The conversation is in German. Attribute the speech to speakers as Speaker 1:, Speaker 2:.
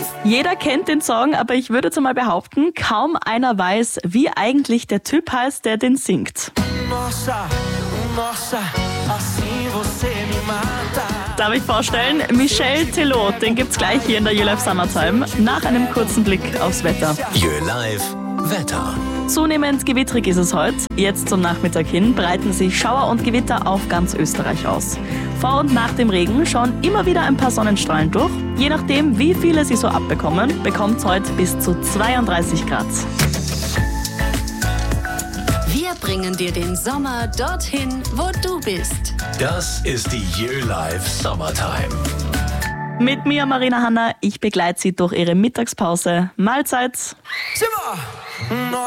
Speaker 1: Jeder kennt den Song, aber ich würde jetzt mal behaupten, kaum einer weiß, wie eigentlich der Typ heißt, der den singt. Darf ich vorstellen? Michel Telot, den gibt's gleich hier in der You Live Summertime, nach einem kurzen Blick aufs Wetter.
Speaker 2: You Live Wetter.
Speaker 1: Zunehmend gewittrig ist es heute. Jetzt zum Nachmittag hin breiten sich Schauer und Gewitter auf ganz Österreich aus. Vor und nach dem Regen schauen immer wieder ein paar Sonnenstrahlen durch. Je nachdem, wie viele sie so abbekommen, bekommt es heute bis zu 32 Grad.
Speaker 3: Wir bringen dir den Sommer dorthin, wo du bist.
Speaker 2: Das ist die You Live Summertime.
Speaker 1: Mit mir, Marina Hanna, ich begleite Sie durch Ihre Mittagspause. Mahlzeit!